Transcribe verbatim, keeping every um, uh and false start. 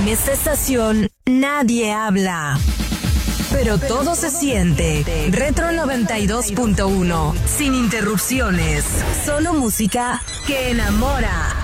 En esta estación nadie habla, pero todo se siente. Retro noventa y dos punto uno, sin interrupciones, solo música que enamora.